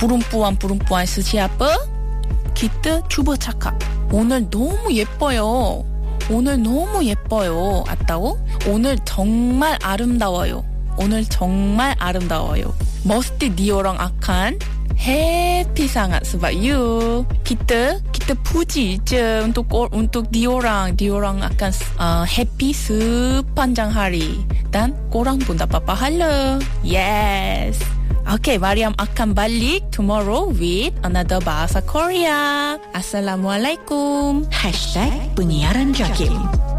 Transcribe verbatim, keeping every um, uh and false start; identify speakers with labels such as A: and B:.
A: perempuan-perempuan sesiapa, kita cuba cakap, 오늘 너무 예뻐요. 오늘 너무 예뻐요. atau 오늘 정말 아름다워요. 오늘 정말 아름다워요. Mesti diorang akan happy sangat sebab you. Kita kita puji je untuk untuk diorang. Diorang akan uh, happy sepanjang hari dan korang pun dapat pahala. Yes. Okay, Mariam akan balik tomorrow with another bahasa Korea. Assalamualaikum.
B: Hashtag Penyiaran Jakim.